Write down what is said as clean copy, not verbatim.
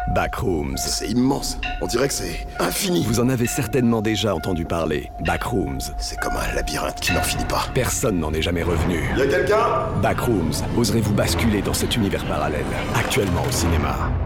Backrooms. C'est immense. On dirait que c'est infini. Vous en avez certainement déjà entendu parler. Backrooms. C'est comme un labyrinthe qui n'en finit pas. Personne n'en est jamais revenu. Y'a quelqu'un? Backrooms. Oserez-vous basculer dans cet univers parallèle? Actuellement au cinéma.